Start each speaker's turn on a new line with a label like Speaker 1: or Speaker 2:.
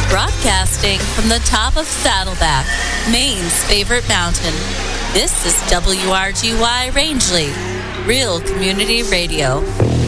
Speaker 1: Broadcasting from the top of Saddleback, Maine's favorite mountain. This is WRGY Rangeley, Real Community Radio.